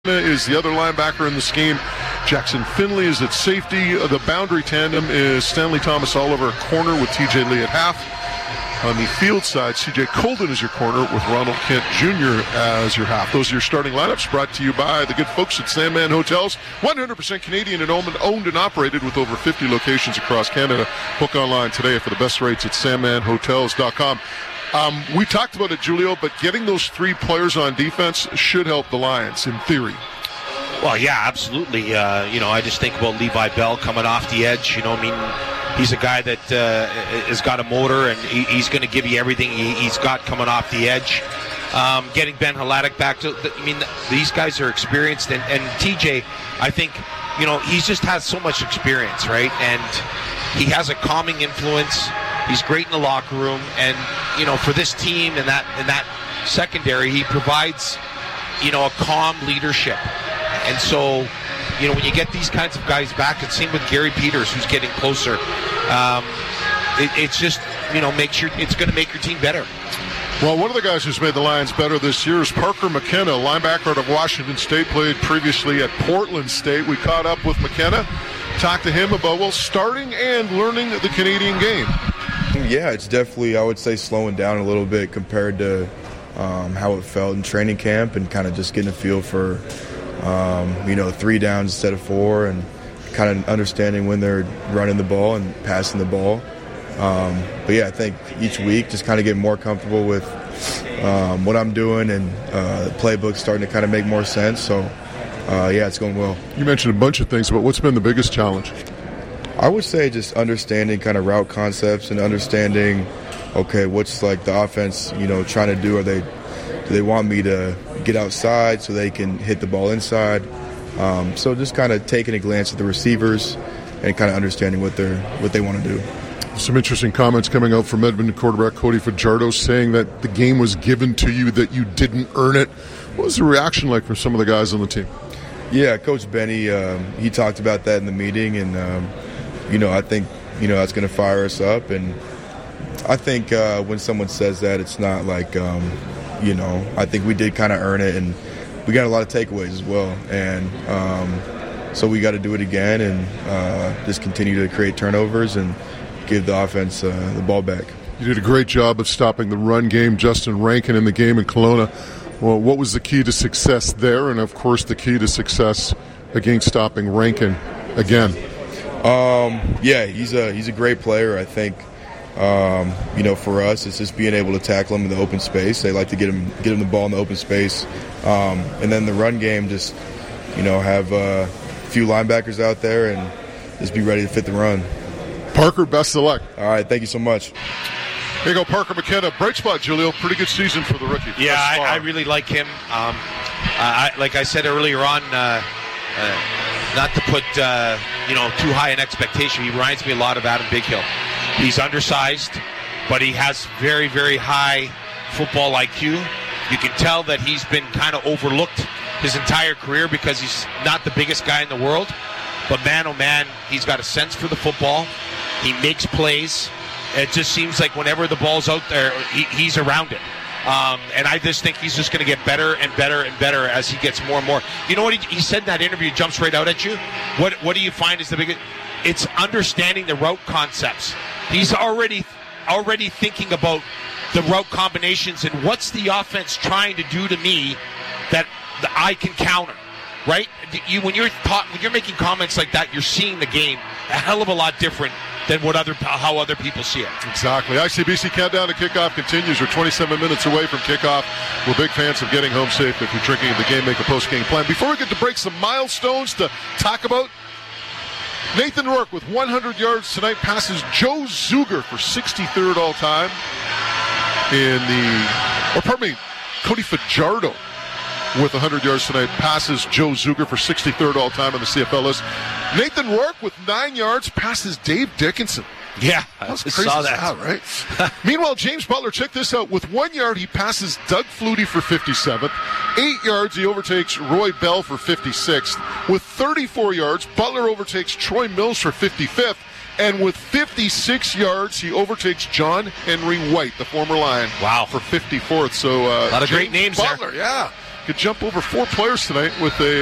Is the other linebacker in the scheme. Jackson Finley is at safety. The boundary tandem is Stanley Thomas Oliver at corner with TJ Lee at half. On the field side, CJ Colden is your corner with Ronald Kent Jr. as your half. Those are your starting lineups, brought to you by the good folks at Sandman Hotels. 100% Canadian and owned and operated with over 50 locations across Canada. Book online today for the best rates at sandmanhotels.com. We talked about it, Julio, but getting those three players on defense should help the Lions, in theory. Well, yeah, absolutely. I just think about Levi Bell coming off the edge. He's a guy that has got a motor, and he's going to give you everything he's got coming off the edge. Getting Ben Hladic back to, these guys are experienced, and TJ, I think, he just has so much experience, right? And he has a calming influence. He's great in the locker room, and for this team and that secondary, he provides a calm leadership. And so when you get these kinds of guys back, it's same with Gary Peters, who's getting closer. It's just it's going to make your team better. Well, one of the guys who's made the Lions better this year is Parker McKenna, linebacker out of Washington State, played previously at Portland State. We caught up with McKenna, talked to him about starting and learning the Canadian game. Yeah, it's definitely, I would say, slowing down a little bit compared to how it felt in training camp, and kind of just getting a feel for, 3 downs instead of 4, and kind of understanding when they're running the ball and passing the ball. But yeah, I think each week just kind of getting more comfortable with what I'm doing, and the playbook's starting to kind of make more sense. So, it's going well. You mentioned a bunch of things, but what's been the biggest challenge? I would say just understanding kind of route concepts and understanding, okay, what's like the offense, trying to do. Do they want me to get outside so they can hit the ball inside? So just kind of taking a glance at the receivers and kind of understanding what they want to do. Some interesting comments coming out from Edmonton quarterback Cody Fajardo, saying that the game was given to you, that you didn't earn it. What was the reaction like from some of the guys on the team? Yeah, Coach Benny, he talked about that in the meeting, and I think, that's going to fire us up. And I think when someone says that, it's not like, I think we did kind of earn it, and we got a lot of takeaways as well. And so we got to do it again, and just continue to create turnovers and give the offense the ball back. You did a great job of stopping the run game. Justin Rankin in the game in Kelowna. Well, what was the key to success there, and, of course, the key to success against stopping Rankin again? He's a great player. I think, for us, it's just being able to tackle him in the open space. They like to get him the ball in the open space. And then the run game, just, have a few linebackers out there and just be ready to fit the run. Parker, best of luck. All right, thank you so much. Here you go, Parker McKenna. Bright spot, Julio. Pretty good season for the rookie. Yeah, I really like him. Like I said earlier on, not to put too high an expectation. He reminds me a lot of Adam Bighill. He's undersized, but he has very, very high football IQ. You can tell that he's been kind of overlooked his entire career because he's not the biggest guy in the world. But man, oh man, he's got a sense for the football. He makes plays. It just seems like whenever the ball's out there, he's around it. And I just think he's just going to get better and better and better as he gets more and more. You know what he said in that interview, jumps right out at you? What do you find is the biggest? It's understanding the route concepts. He's already thinking about the route combinations and what's the offense trying to do to me that I can counter, right? When you're making comments like that, you're seeing the game a hell of a lot different than how other people see it. Exactly. ICBC countdown to kickoff continues. We're 27 minutes away from kickoff. We're big fans of getting home safe. If you're drinking at the game, make a post-game plan. Before we get to break, some milestones to talk about. Nathan Rourke with 100 yards tonight passes Joe Zuger for 63rd all-time Cody Fajardo with 100 yards tonight passes Joe Zuger for 63rd all-time on the CFL list. Nathan Rourke with 9 yards passes Dave Dickinson. Yeah, I saw that. Right? Meanwhile, James Butler, check this out. With 1 yard, he passes Doug Flutie for 57th. 8 yards, he overtakes Roy Bell for 56th. With 34 yards, Butler overtakes Troy Mills for 55th. And with 56 yards, he overtakes John Henry White, the former Lion, for 54th. So a lot of great names Butler, there. Yeah. could jump over 4 players tonight with a